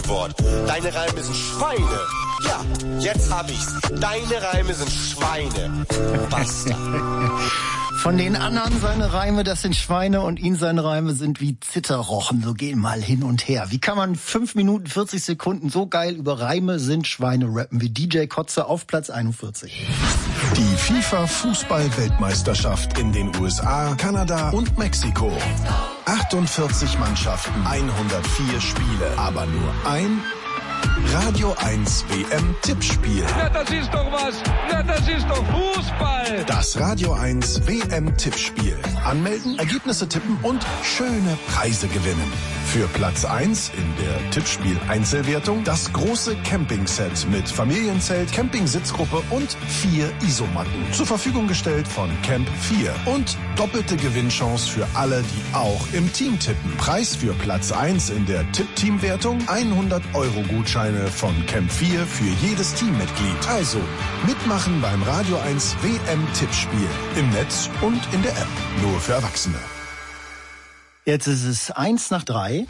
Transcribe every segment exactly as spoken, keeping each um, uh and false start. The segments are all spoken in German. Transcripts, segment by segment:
geworden. Deine Reime sind Schweine. Ja, jetzt hab ich's. Deine Reime sind Schweine. Basta. Von den anderen seine Reime, das sind Schweine, und ihn seine Reime sind wie Zitterrochen. So gehen mal hin und her. Wie kann man fünf Minuten vierzig Sekunden so geil über Reime sind Schweine rappen wie D J Kotze auf Platz einundvierzig. Die FIFA-Fußball-Weltmeisterschaft in den U S A, Kanada und Mexiko. achtundvierzig Mannschaften, hundertvier Spiele, aber nur ein Radio eins W M-Tippspiel. Na, das ist doch was. Na, das ist doch Fußball. Das Radio eins W M-Tippspiel. Anmelden, Ergebnisse tippen und schöne Preise gewinnen. Für Platz eins in der Tippspiel-Einzelwertung das große Campingset mit Familienzelt, Campingsitzgruppe und vier Isomatten. Zur Verfügung gestellt von Camp vier. Und doppelte Gewinnchance für alle, die auch im Team tippen. Preis für Platz eins in der Tipp-Team-Wertung hundert Euro Gutscheine von Camp vier für jedes Teammitglied. Also mitmachen beim Radio eins W M-Tippspiel. Im Netz und in der App. Nur für Erwachsene. Jetzt ist es eins nach drei.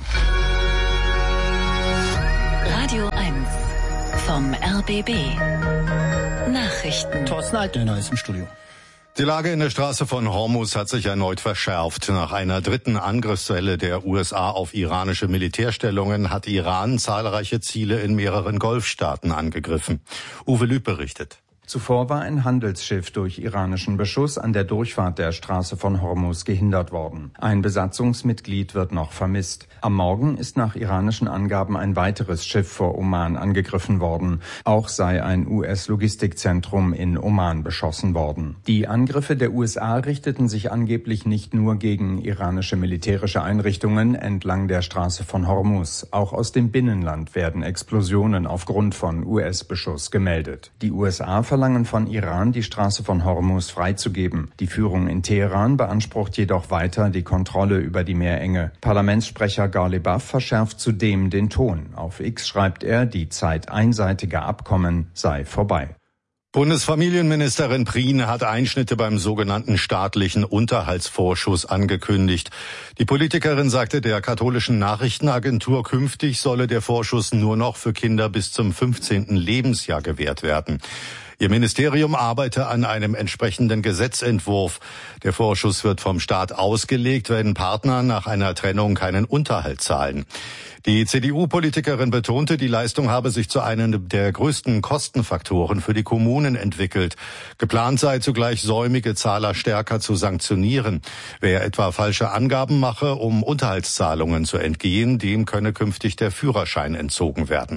Radio eins vom R B B. Nachrichten. Thorsten Altner ist im Studio. Die Lage in der Straße von Hormuz hat sich erneut verschärft. Nach einer dritten Angriffswelle der U S A auf iranische Militärstellungen hat Iran zahlreiche Ziele in mehreren Golfstaaten angegriffen. Uwe Lüb berichtet. Zuvor war ein Handelsschiff durch iranischen Beschuss an der Durchfahrt der Straße von Hormuz gehindert worden. Ein Besatzungsmitglied wird noch vermisst. Am Morgen ist nach iranischen Angaben ein weiteres Schiff vor Oman angegriffen worden. Auch sei ein U S-Logistikzentrum in Oman beschossen worden. Die Angriffe der U S A richteten sich angeblich nicht nur gegen iranische militärische Einrichtungen entlang der Straße von Hormuz. Auch aus dem Binnenland werden Explosionen aufgrund von U S-Beschuss gemeldet. Die U S A verlangen von Iran, die Straße von Hormuz freizugeben. Die Führung in Teheran beansprucht jedoch weiter die Kontrolle über die Meerenge. Parlamentssprecher Ghalibaf verschärft zudem den Ton. Auf X schreibt er, die Zeit einseitiger Abkommen sei vorbei. Bundesfamilienministerin Prien hat Einschnitte beim sogenannten staatlichen Unterhaltsvorschuss angekündigt. Die Politikerin sagte der katholischen Nachrichtenagentur, künftig solle der Vorschuss nur noch für Kinder bis zum fünfzehnten Lebensjahr gewährt werden. Ihr Ministerium arbeite an einem entsprechenden Gesetzentwurf. Der Vorschuss wird vom Staat ausgelegt, wenn Partner nach einer Trennung keinen Unterhalt zahlen. Die C D U-Politikerin betonte, die Leistung habe sich zu einem der größten Kostenfaktoren für die Kommunen entwickelt. Geplant sei zugleich, säumige Zahler stärker zu sanktionieren. Wer etwa falsche Angaben mache, um Unterhaltszahlungen zu entgehen, dem könne künftig der Führerschein entzogen werden.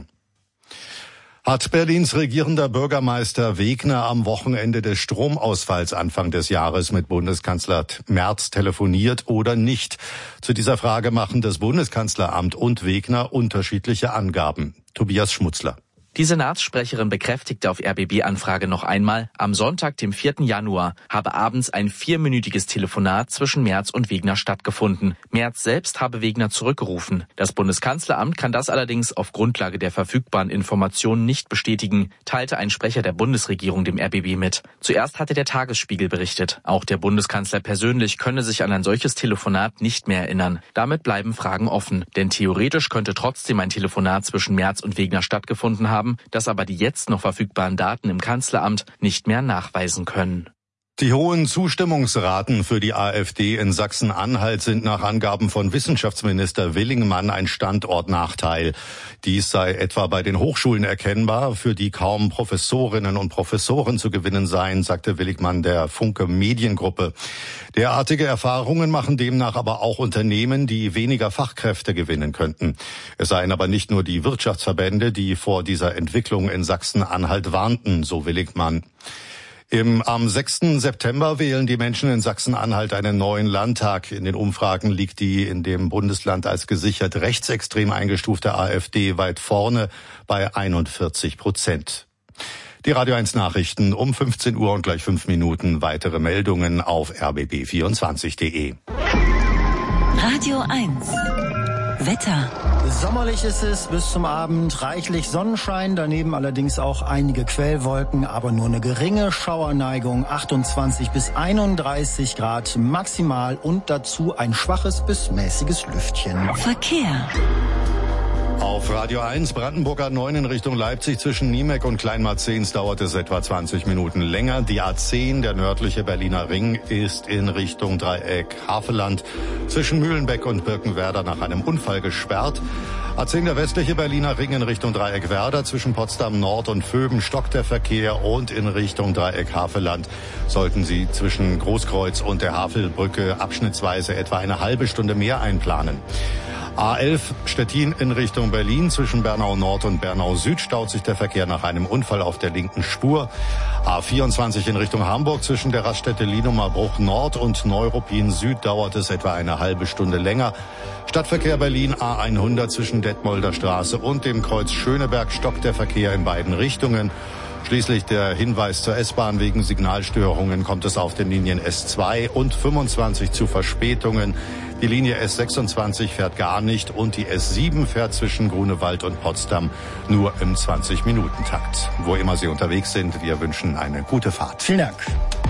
Hat Berlins regierender Bürgermeister Wegner am Wochenende des Stromausfalls Anfang des Jahres mit Bundeskanzler Merz telefoniert oder nicht? Zu dieser Frage machen das Bundeskanzleramt und Wegner unterschiedliche Angaben. Tobias Schmutzler. Die Senatssprecherin bekräftigte auf R B B-Anfrage noch einmal, am Sonntag, dem vierten Januar, habe abends ein vierminütiges Telefonat zwischen Merz und Wegner stattgefunden. Merz selbst habe Wegner zurückgerufen. Das Bundeskanzleramt kann das allerdings auf Grundlage der verfügbaren Informationen nicht bestätigen, teilte ein Sprecher der Bundesregierung dem R B B mit. Zuerst hatte der Tagesspiegel berichtet. Auch der Bundeskanzler persönlich könne sich an ein solches Telefonat nicht mehr erinnern. Damit bleiben Fragen offen. Denn theoretisch könnte trotzdem ein Telefonat zwischen Merz und Wegner stattgefunden haben, das aber die jetzt noch verfügbaren Daten im Kanzleramt nicht mehr nachweisen können. Die hohen Zustimmungsraten für die AfD in Sachsen-Anhalt sind nach Angaben von Wissenschaftsminister Willingmann ein Standortnachteil. Dies sei etwa bei den Hochschulen erkennbar, für die kaum Professorinnen und Professoren zu gewinnen seien, sagte Willingmann der Funke Mediengruppe. Derartige Erfahrungen machen demnach aber auch Unternehmen, die weniger Fachkräfte gewinnen könnten. Es seien aber nicht nur die Wirtschaftsverbände, die vor dieser Entwicklung in Sachsen-Anhalt warnten, so Willingmann. Im, am sechsten September wählen die Menschen in Sachsen-Anhalt einen neuen Landtag. In den Umfragen liegt die in dem Bundesland als gesichert rechtsextrem eingestufte AfD weit vorne bei einundvierzig Prozent. Die Radio eins Nachrichten um fünfzehn Uhr und gleich fünf Minuten. Weitere Meldungen auf r b b vierundzwanzig punkt de. Radio eins. Wetter. Sommerlich ist es bis zum Abend, reichlich Sonnenschein, daneben allerdings auch einige Quellwolken, aber nur eine geringe Schauerneigung, achtundzwanzig bis einunddreißig Grad maximal und dazu ein schwaches bis mäßiges Lüftchen. Verkehr. Auf Radio eins, Brandenburg A neun in Richtung Leipzig zwischen Niemek und Kleinmarzens dauert es etwa zwanzig Minuten länger. Die A zehn, der nördliche Berliner Ring, ist in Richtung Dreieck Havelland zwischen Mühlenbeck und Birkenwerder nach einem Unfall gesperrt. A zehn, der westliche Berliner Ring in Richtung Dreieck Werder zwischen Potsdam Nord und Vöben stockt der Verkehr und in Richtung Dreieck Havelland sollten Sie zwischen Großkreuz und der Havelbrücke abschnittsweise etwa eine halbe Stunde mehr einplanen. A elf Stettin in Richtung Berlin zwischen Bernau Nord und Bernau Süd staut sich der Verkehr nach einem Unfall auf der linken Spur. A vierundzwanzig in Richtung Hamburg zwischen der Raststätte Lienumer Bruch Nord und Neuruppin Süd dauert es etwa eine halbe Stunde länger. Stadtverkehr Berlin A hundert zwischen Detmolder Straße und dem Kreuz Schöneberg stockt der Verkehr in beiden Richtungen. Schließlich der Hinweis zur S-Bahn: wegen Signalstörungen kommt es auf den Linien S zwei und fünfundzwanzig zu Verspätungen. Die Linie S sechsundzwanzig fährt gar nicht und die S sieben fährt zwischen Grunewald und Potsdam nur im zwanzig-Minuten-Takt. Wo immer Sie unterwegs sind, wir wünschen eine gute Fahrt. Vielen Dank.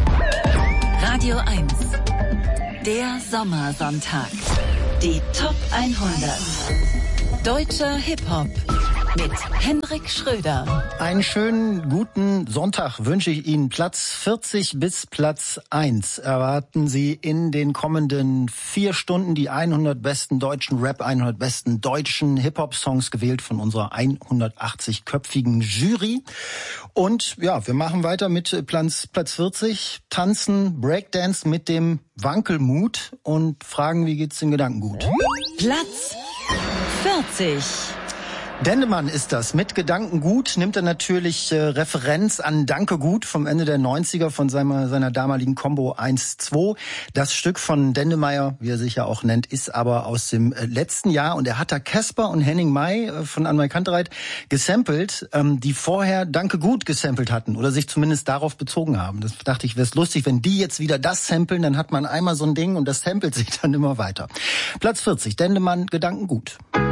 Radio eins. Der Sommersonntag. Die Top hundert. Deutscher Hip-Hop. Mit Henrik Schröder. Einen schönen guten Sonntag wünsche ich Ihnen. Platz vierzig bis Platz eins erwarten Sie in den kommenden vier Stunden die hundert besten deutschen Rap, hundert besten deutschen Hip-Hop-Songs, gewählt von unserer hundertachtzig-köpfigen Jury. Und ja, wir machen weiter mit Platz, Platz vierzig, tanzen, Breakdance mit dem Wankelmut und fragen, wie geht's den Gedanken gut? Platz vierzig. Dendemann ist das. Mit Gedankengut nimmt er natürlich äh, Referenz an Danke Gut vom Ende der neunziger von seiner, seiner damaligen Combo eins zwei. Das Stück von Dendemeyer, wie er sich ja auch nennt, ist aber aus dem äh, letzten Jahr. Und er hat da Casper und Henning May äh, von Anmai Kantereit gesampelt, ähm, die vorher Danke Gut gesampelt hatten oder sich zumindest darauf bezogen haben. Das dachte ich, wäre es lustig, wenn die jetzt wieder das samplen, dann hat man einmal so ein Ding und das samplet sich dann immer weiter. Platz vierzig, Dendemann, Gedankengut.